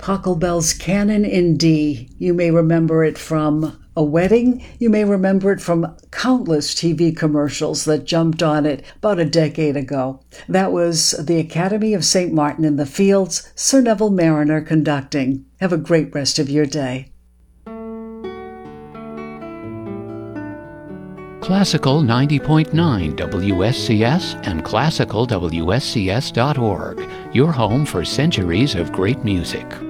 Pachelbel's Canon in D. You may remember it from a wedding. You may remember it from countless TV commercials that jumped on it about a decade ago. That was the Academy of St. Martin in the Fields, Sir Neville Marriner conducting. Have a great rest of your day. Classical 90.9 WSCS and classicalwscs.org, your home for centuries of great music.